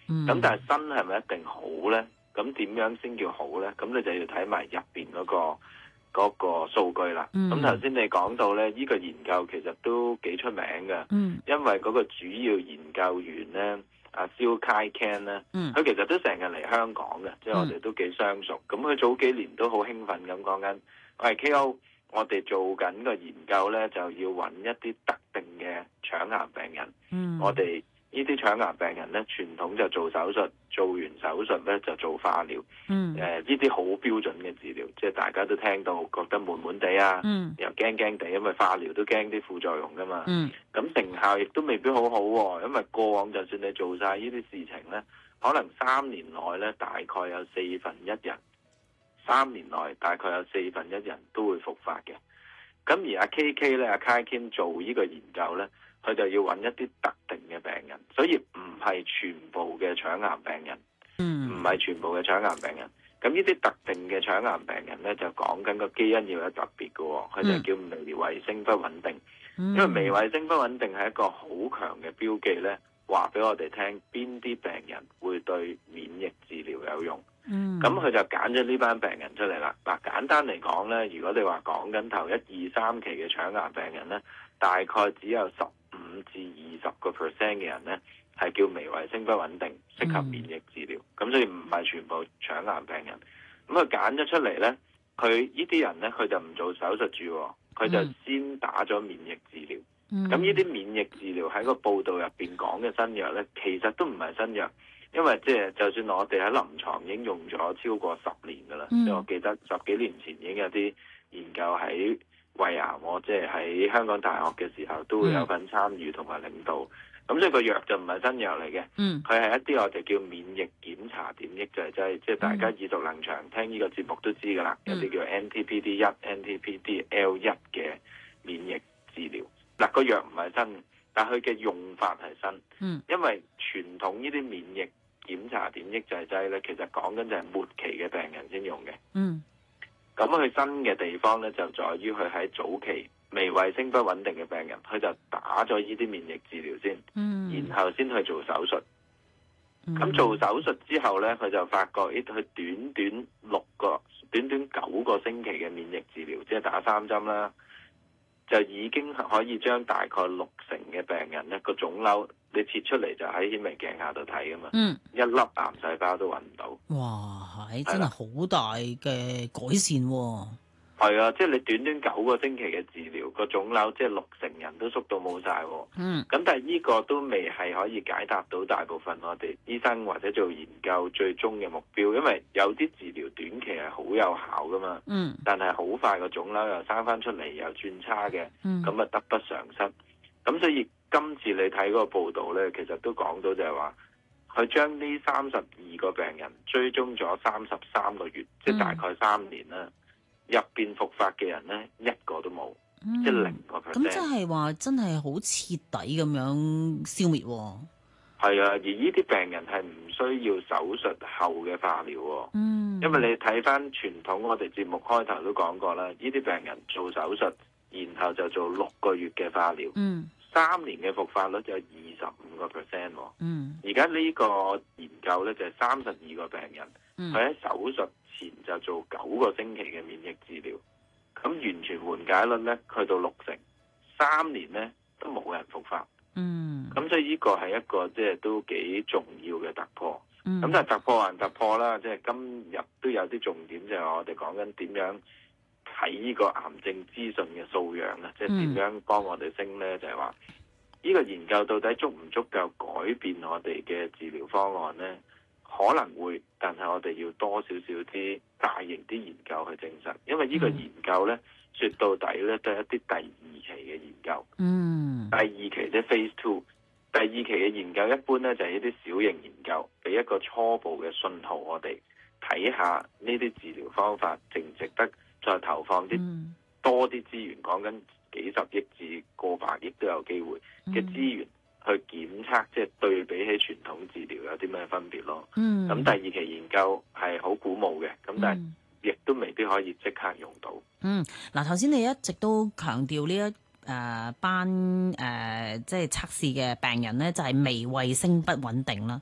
咁但係新係咪一定好咧？咁點樣先叫好咧？咁你就要睇埋入邊嗰個數據啦。咁頭先你講到咧，呢個研究其實都幾出名嘅，因為嗰個主要研究員咧，阿蕭開 Can 咧，佢其實都成日嚟香港嘅，即係我哋都幾相熟。咁佢早幾年都好興奮咁講緊，喂 KO，我哋做緊個研究咧，就要揾一啲特定嘅腸癌病人。我哋呢啲腸癌病人咧，傳統就做手術，做完手術咧就做化療。呢啲好標準嘅治療，即係大家都聽到覺得悶悶地啊，又驚驚地，因為化療都驚啲副作用噶嘛。咁成效亦都未必好好喎，因為過往就算你做晒呢啲事情咧，可能3年內咧大概有1/4人，3年內大概有1/4人都會復發嘅。咁而阿 KK 咧，阿 Kai Kim 做呢個研究咧，佢就要揾一啲特定嘅病人，所以唔係全部嘅腸癌病人，唔係全部嘅腸癌病人。咁呢啲特定嘅腸癌病人咧，就講緊個基因要有特別嘅，佢就叫微衛星不穩定。因為微衛星不穩定係一個好強嘅標記咧，話俾我哋聽邊啲病人會對免疫治療有用。咁佢就揀咗呢班病人出嚟啦。嗱，簡單嚟講咧，如果你話講緊頭1、2、3期嘅腸癌病人咧，大概只有15至20% 嘅人咧係叫微衛星不穩定，適合免疫治療。咁所以唔係全部腸癌病人。咁佢揀咗出嚟咧，佢呢啲人咧，佢就唔做手術住，佢就先打咗免疫治療。咁呢啲免疫治療喺個報道入邊講嘅新藥咧，其實都唔係新藥。因為即係就算我哋喺臨床已經用咗超過10年㗎啦，即係我記得10幾年前已經有啲研究喺胃癌，我即係喺香港大學嘅時候都會有份參與同埋領導。咁所以個藥就唔係新藥嚟嘅，佢係一啲我哋叫免疫檢查點抑制劑，即係大家耳熟能詳，聽呢個節目都知㗎啦，有啲叫 NTPD1、NTPDL1 嘅免疫治療。嗱，個藥唔係新，但係佢嘅用法係新，因為傳統呢啲免疫檢查點抑制劑咧，其實講緊就係末期嘅病人先用嘅。咁佢新嘅地方咧，就在於佢喺早期微衛星不穩定嘅病人，佢就打咗呢啲免疫治療先，然後先去做手術。咁做手術之後咧，佢就發覺，佢短短9個星期嘅免疫治療，即係打3針啦，就已經可以將大概60%嘅病人咧個腫瘤，你切出嚟就喺顯微鏡下度睇噶嘛，一粒癌細胞都揾唔到。 哇，真係好大嘅改善喎。 係啊，即係你短短9個星期嘅治療，個腫瘤即係60%人都縮到冇晒。咁但係呢個都未係可以解答到大部分我哋醫生或者做研究最終嘅目標，因為有啲治療短期係好有效噶嘛，但係好快個腫瘤又生翻出嚟又轉差嘅，咁啊得不償失。咁所以今次你睇嗰個報道咧，其實都講到就係話，佢將呢32個病人追蹤咗33個月，即係大概3年啦。入邊復發嘅人咧，一個都冇，即係0%。 咁即係話真係好徹底咁樣消滅喎。 係啊，而呢啲病人係唔需要手術後嘅化療。因為你睇翻傳統，我哋節目開頭都講過啦，呢啲病人做手術，然後就做6個月嘅化療，3年嘅復發率就有25%。而家呢個研究咧就係32個病人，佢喺手術前就做9個星期嘅免疫治療，咁完全緩解率咧去到60%，3年咧都冇人復發。咁所以呢個係一個即係都幾重要嘅突破。咁但係突破還突破啦，即係今日都有啲重點，就係我哋講緊點樣睇呢個癌症資訊嘅素養啦，即係點樣幫我哋升咧，就係話呢個研究到底足唔足夠改變我哋嘅治療方案咧？可能會，但係我哋要多少少啲大型啲研究去證實，因為呢個研究咧，說到底咧都係一啲第2期嘅研究。第2期即係 Phase 2，第2期嘅研究一般咧就係一啲小型研究，俾一個初步嘅信號我哋睇下呢啲治療方法值唔值得再投放啲多啲資源，講緊幾十億至過百億都有機會嘅資源。去檢測，即係對比起傳統治療有啲咩分別咯。咁第2期研究係好鼓舞嘅，咁但係亦都未必可以即刻用到。 嗱，頭先你一直都強調呢一班即係測試嘅病人咧，就係微衛星不穩定啦。